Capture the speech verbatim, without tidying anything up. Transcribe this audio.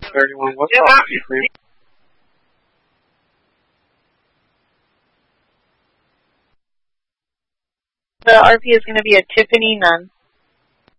thirty-one. What's up, please? The R P is going to be a Tiffany Nunn.